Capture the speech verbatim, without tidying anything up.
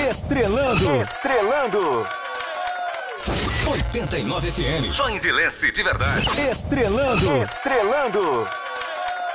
Estrelando. Estrelando. oitenta e nove F M. Só envelhece de verdade. Estrelando. Estrelando.